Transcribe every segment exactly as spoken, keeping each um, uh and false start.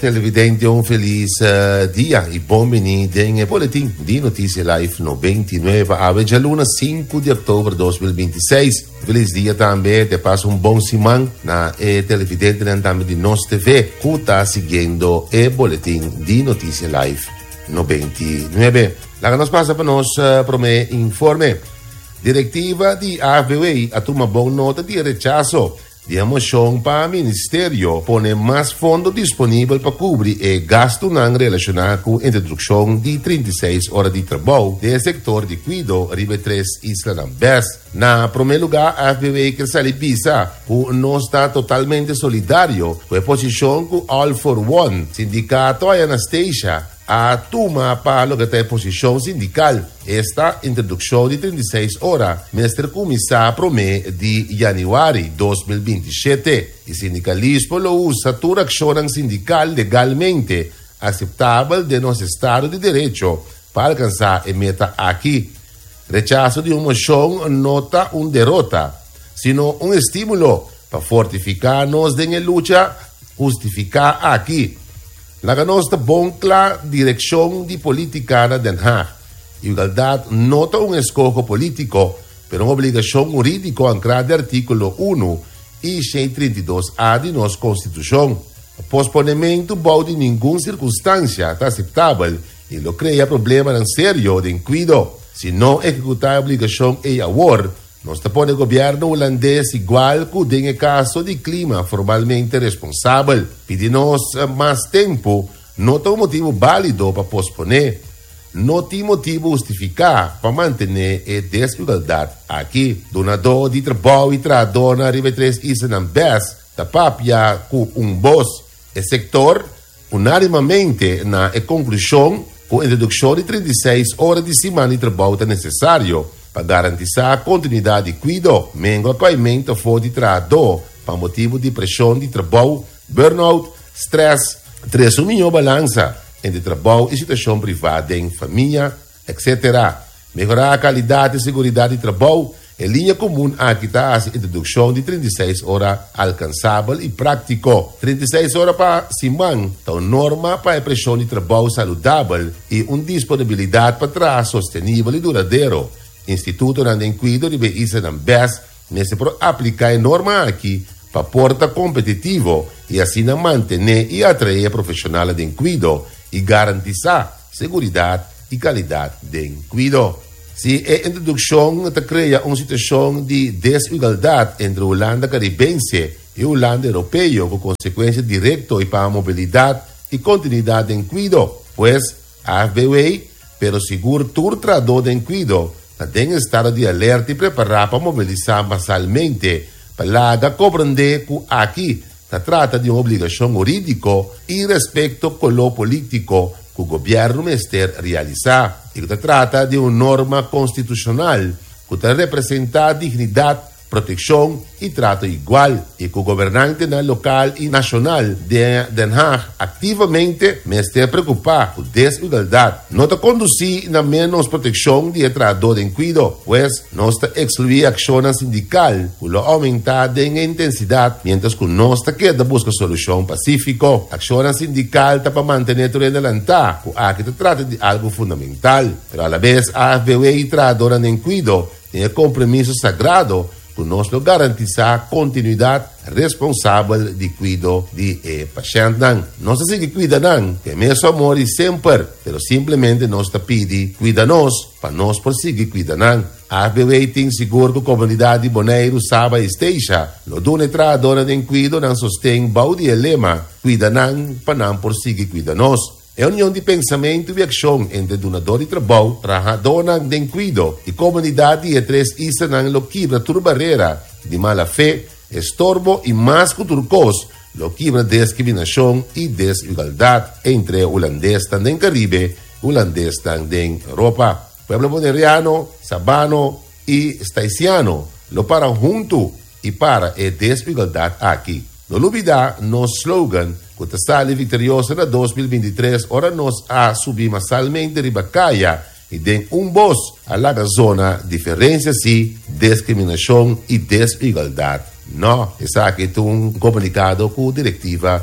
Televidente, um feliz uh, dia e bem-vindo em Boletim de Notícia Live noventa e nove, a luna cinco de outubro de dois mil e vinte e seis. Feliz dia também, te passo um bom semana na e televidente também de nossa T V, que está seguindo o Boletim de Notícia Live noventa e nove. Lá que nos passa para nós uh, para me informe. Diretiva de A V W a tomar boa nota de rechazo de a moção para o Ministério pone mais fundo disponível para cobrir o gasto não relacionado com a introdução de trinta e seis horas de trabalho do setor de cuidado Ribe três Isla Nambés. Na primeiro lugar, a V W que se pisa que não está totalmente solidário com a posição que All for One, sindicato e Anastasia, a toma para lo que tem posição sindical esta introdução de trinta e seis horas, mestre começar para o mês de janeiro de dois mil e vinte e sete. E sindicalismo lo usa toda ação sindical legalmente aceitável de nosso Estado de Direito para alcançar a meta aqui. Rechazo de uma moção nota uma derrota, sino um estímulo para fortificar-nos em luta, justificar aqui. La nostra boncla direção de política na Den Haag. Igualdade nota um escogo político, pero uma obrigação jurídica ancrada no artículo um e cento e trinta e dois A de nossa Constituição. O posponimento pode, em nenhuma circunstância, está aceitável e lo cria problema em sério de cuidado. Se não executar a obrigação e agora, nós põe o governo holandês igual que em caso de clima formalmente responsável. Pedimos mais tempo, não tem motivo válido para posponer, não tem motivo justificar para manter a desigualdade aqui. Donador de trabalho e trabalhador na Ribe três Isla Nambés, da papia com um boss. O sector, unanimamente, na conclusão, com a introdução de trinta e seis horas de semana de trabalho é necessário para garantizar a continuidade de cuidado, mesmo apoiamento for de trabalhador, para motivo de pressão de trabalho, burnout, stress, resumir a balança entre trabalho e situação privada em família, etcétera. Melhorar a qualidade e segurança de trabalho, em linha comum aqui está a introdução de trinta e seis horas alcançável e prático. trinta e seis horas para semana, então norma para a pressão de trabalho saudável e uma disponibilidade para trabalho sustentável e duradouro. Instituto de Cuidado de Isla Nambés, nesse por aplicar a norma aqui para porta competitivo e assim manter e atrair profissionais de cuidado e garantizar segurança e qualidade de cuidado. Se a introdução cria uma situação de desigualdade entre a Holanda caribense e a Holanda europeia, com consequência direta para a mobilidade e continuidade de cuidado, pois a V W, pero seguro todo trabalhador de cuidado, tem estado de alerta e preparar para mobilizar massalmente para compreender que aqui se trata de uma obrigação jurídica e respeito com o político que o governo deve realizar. E se trata de uma norma constitucional que representa dignidade, proteção e trato igual e que o governante local e nacional de Den Haag ativamente me está preocupado com desigualdade. Não está conduzir na menos proteção de trabalhador em cuidado, pois não está excluir a ação sindical por aumentar em intensidade, mientras que não está querendo buscar solução pacífica. A ação sindical está para manter o adelantar, que aqui se trata de algo fundamental, pero a la vez a V W e trabalhadora em cuidado tem compromisso sagrado que nós garantizar continuidade responsável de cuidado de eh, paciente. Nós se cuidamos, que mesmo amor e sempre, pero simplesmente nós pedi cuida-nos para nós prosseguir cuidando. A V W tem seguro que a comunidade de Bonaire, Saba e Esteja, lo dune trabalhadora de cuidado não sostém baudi e lema, cuidando para não prosseguir cuida-nos. É a união de pensamento e ação entre donador e trabalho, trabajador de cuidado e comunidade de três islas não quebra toda barreira de mala fé, estorbo e mais que turcos, lo quebra discriminação e desigualdade entre holandês também Caribe, holandês também Europa. Pueblo boneriano, sabano e staisiano lo param junto e para a desigualdade aqui. Não olvidar nosso slogan, que sale vitoriosa na dois mil e vinte e três, ora nós a subir massalmente ribacaia e den um voz a la zona diferença sim, discriminação e desigualdade. Não, essa aqui é um comunicado com a diretiva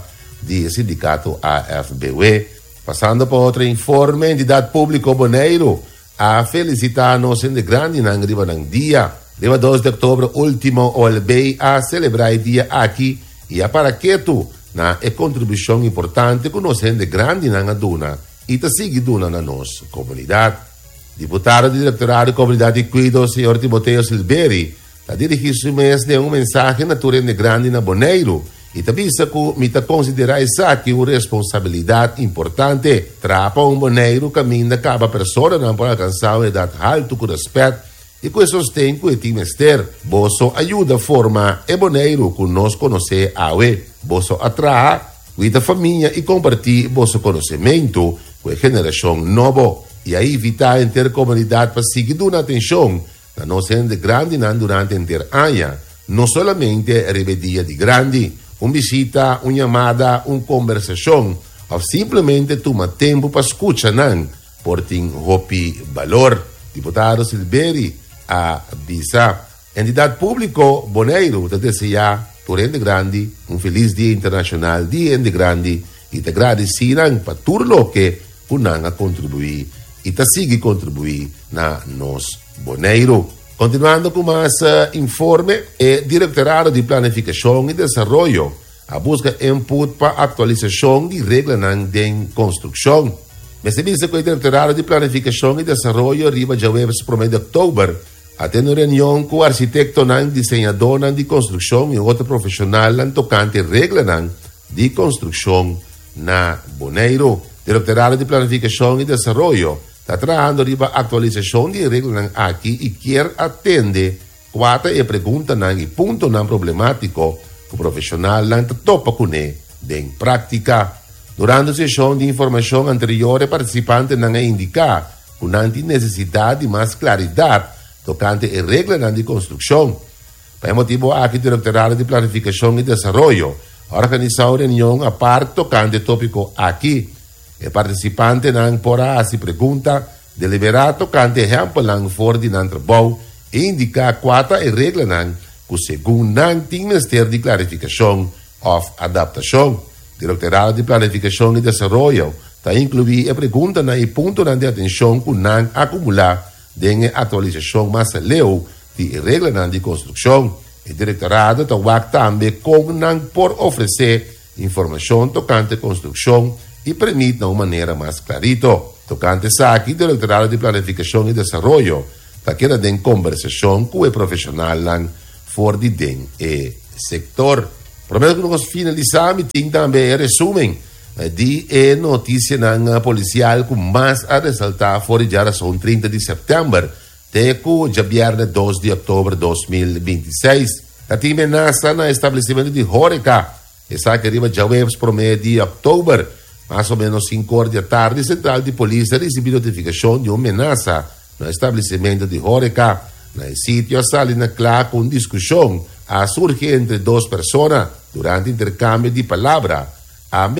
do sindicato A F B W. Passando para outro informe, a entidade pública Bonaire a felicitar-nos em grande na riba ng dia. Dia dois de outubro último, o L B a celebrar o dia aqui e a para quieto na é contribuição importante que nós de grande na duna e ta sigue duna na nossa comunidade. Deputado do Diretorado de Comunidade de Cuido, senhor Timoteo Silveri, está dirigindo mês de um mensagem natural de grande na Bonaire e ta visa que me ta considerar essa aqui uma responsabilidade importante. Trapa um Bonaire caminho da cada pessoa não pode alcançar uma idade alta com respeito e com sustento que tem mester. Bosso ajuda a formar e Bonaire que nós conhece a we. Bosso atrai a família e compartilhar bosso conhecimento com a geração nova e aí evitar a intercomunidade para seguir dando atenção na nossa gente grande durante a inter ano. Não somente a rebedia de grande, uma visita, uma chamada, uma conversação, ou simplesmente tomar tempo para escutar, por ter hopi valor. Deputado Silveri a visa entidade pública Bonaire te deseja por ende grande um feliz dia internacional dia ende grande e te agradeciram para tudo que punanga contribuir e te sigue contribuir na nos Bonaire. Continuando com mais uh, informe, o Diretorado de Planificação e Desenvolvimento a busca input para atualização de regras de construção. Mas se visa que o Diretorado de Planificação e Desenvolvimento arriba já o primeiro de outubro a ter uma reunião com o arquiteto, desenhador de construção e outro profissional tocante regras de construção na Bonaire. O Diretorado de Planificação e Desenvolvimento está trabalhando riba atualização de regras aqui e quer atender quatro e pergunta e ponto não problemático que o profissional topa com ele em prática. Durante a sessão de informação anterior, o participante não indicar que não tem necessidade de mais claridade tocante a regras de construção. Por motivo, aqui o Diretorado de Planificação e Desenvolvimento organizou uma reunião a parte tocante o tópico aqui. O participante não porá se pergunta deliberar tocante exemplo não for de não trabalho e indicar quatro regras que segundo não tem mistério de clarificação ou adaptação. O Diretorado de Planificação e Desenvolvimento está incluir a pergunta e ponto de atenção que não acumular de atualização mais leu de regras de construção. O Diretorado está também com não por oferecer informação tocante a construção e permite de uma maneira mais clarita. Tocante a aqui, o Diretorado de Planificação e Desenvolvimento está querendo em conversação com o profissional for de den e sector. Prometo que nós finalizamos e tem também resumen de e notícia na policial com mais a ressaltar fora de razão trinta de setembro até que já viernes dois de outubro de dois mil e vinte e seis. A time nasa na estabelecimento de Horeca. Essa que arriba já o promedio de outubro, mais ou menos cinco horas da tarde, Central de Polícia recebeu notificação de uma ameaça no estabelecimento de Horeca. No sítio, a sala na clara com discussão a surge entre duas pessoas durante intercâmbio de palavras. A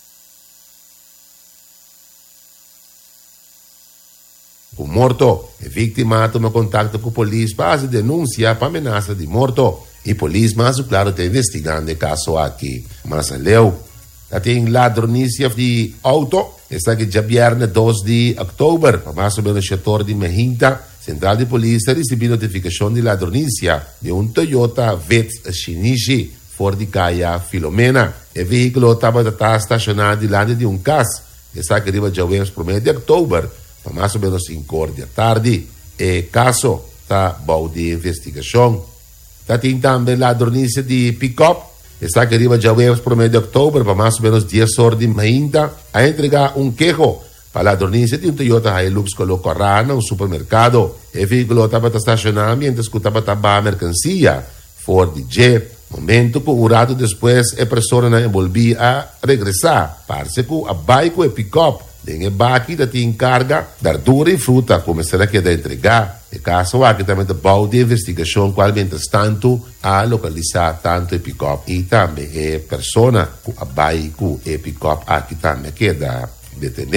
o morto, a vítima toma contato com a polícia para denunciar para ameaça de morto. E a polícia, mas claro, está investigando o caso aqui. Mas leu, tem ladronícia de auto, está que já viernes dois de outubro, mais ou menos setor de Mehinta, Central de Polícia recebeu notificação de ladronícia de um Toyota Vetz Shinichi, Ford Kaya Filomena. O veículo estava estacionado diante de um caso, está que arriba já o primeiro de outubro, mais ou menos cinco horas da tarde. O caso está bom de investigação. Está tem também ladronícia de pick-up, está que arriba já o primeiro de outubro, mais ou menos dez horas de Mehinta, a entregar um queijo para a ladronícia de um Toyota Hilux colocou rana no supermercado. O veículo estava estacionado mientras que estava a mercancia Ford J. Momento que o rato depois a pessoa não volvia a regressar. Parece que a bike e pick-up tem a bike da tem carga, verdura e fruta, começaram a entregar. O caso aqui também é bom de investigação, qual mientras tanto a localizar tanto o pick-up e também a pessoa que a bike e pick-up aqui também queda detener.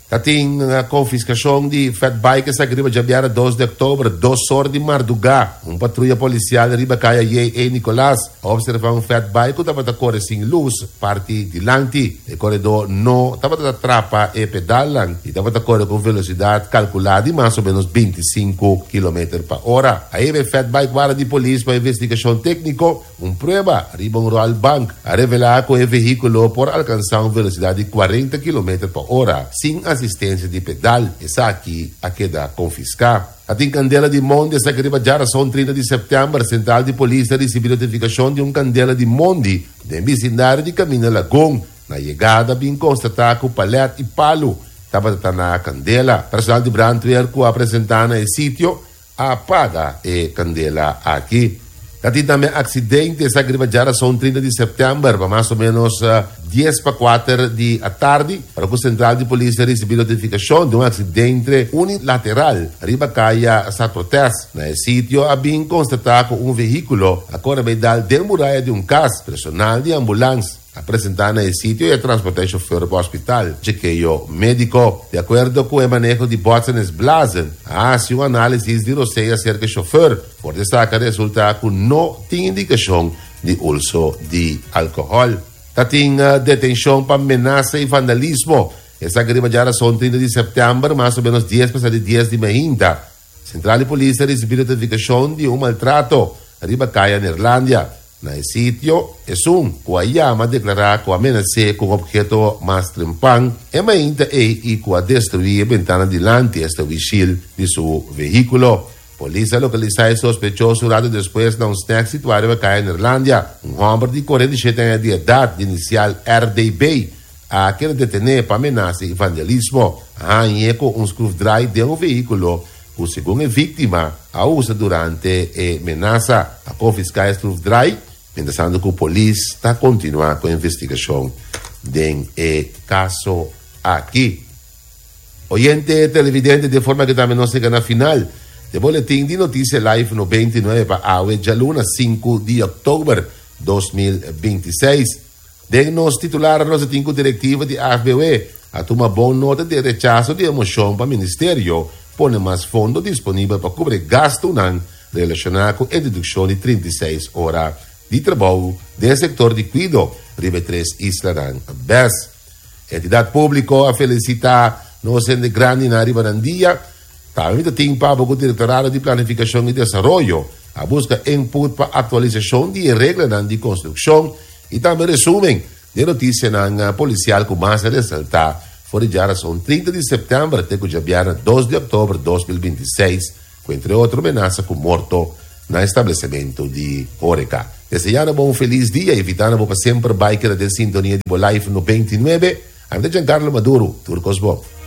Tating a confiscação de fat bike sa griba jabiara dois de outubro, dois horas de Mardugá. Um patrulha policial de riba kaya Ye E. Nicolás observa um fat bike tava a correr sem luz, parte de lanti. O corredor não tava a trapa e pedalan e tava a correr com velocidade calculada de mais ou menos vinte e cinco quilômetros por hora. Aí o fat bike vara de polícia para investigação técnico, um prova riba um Royal Bank a revelar que o veículo por alcançar uma velocidade de quarenta quilômetros por hora, sem assistência de pedal. Essa aqui a queda confiscar. A Candela de Monde, essa que já são trinta de setembro, a Central de Polícia recebeu notificação de um Candela de Monde, de vecindário de Caminho Lagom. Na chegada, bem constatado que o palete e palo estava na Candela. Personal de brandweer que apresentaram no sítio apaga a Candela aqui. Kati também acidente, essa grivajara são trinta de setembro, mais ou menos uh, dez para quatro da tarde, para que o Central de Polícia recebeu notificação de um acidente unilateral, riba caia Satrotes. No sítio, a bem constatado que um veículo, agora vai dar de muralha de um caso, personal de ambulância, apresentar no sítio e transportar o chofer para o hospital. Chequeio médico, de acordo com o manejo de Botsenes Blasen, hace uma análise de roceia acerca do chofer, por destacar resulta que não tem indicação de uso de álcool. Tem uh, detenção para ameaça e vandalismo. Essa gripa já são trinta de setembro, mais ou menos dez para dez de manhã. Central de Polícia recebeu notificação de um maltrato, riba caia na Irlândia. No sítio, é um que a Yama declarar que ameaça com objeto mais trempang e ainda é e que a destruir a ventana delante este vigil de seu veículo. Polícia localizou o sospechoso rato depois de um snack situado em Irlândia. Um homem de quarenta e sete anos de idade, de inicial R D B, a querer detener para ameaça e vandalismo. A com um screwdriver de um veículo que, segundo a vítima, a usa durante a ameaça. A confiscar o screwdriver, pensando que a polícia está continuando com a investigação do caso aqui. Oyente televidente, de forma que também não chega na final, de boletim de notícia live no vinte e nove a hoje, luna cinco de outubro de dois mil e vinte e seis. De nos titular, nós temos diretiva de A F B E a tomar boa nota de rechazo de emoção para o Ministério, põe mais fundo disponível para cobrir gasto não relacionado com a dedução de trinta e seis horas de trabalho do setor de cuidado, Ribe três Isla B E S. Entidade pública a felicitar nós em grande na Ribarandia. Também tem para o Diretorado de Planificação e Desenvolvimento a busca input para atualização de regras de construção e também resumen de notícia na policial que mais a ressaltar. Fora já são trinta de setembro até que já vier dois de outubro de dois mil e vinte e seis, com entre outras ameaças com morto no estabelecimento de Oreca. Desejando um feliz dia, evitando para sempre bike da sintonia de Life no vinte e nove. I'm the Giancarlo Maduro, Turcos Bob.